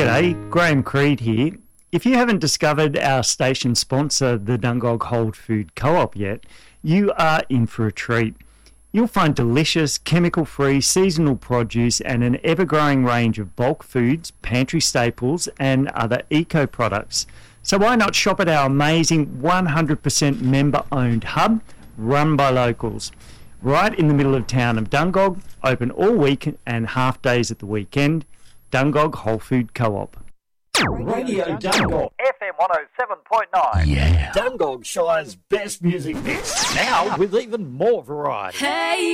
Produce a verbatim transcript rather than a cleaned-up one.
G'day, Graham Creed here. If you haven't discovered our station sponsor, the Dungog Whole Food Co-op yet, you are in for a treat. You'll find delicious, chemical-free, seasonal produce and an ever-growing range of bulk foods, pantry staples and other eco-products. So why not shop at our amazing one hundred percent member-owned hub, run by locals? Right in the middle of town of Dungog, open all week and half days at the weekend. Dungog Whole Food Co-op. Radio Dungog. F M one oh seven point nine. Yeah. Dungog Shire's best music mix. Now with even more variety. Hey.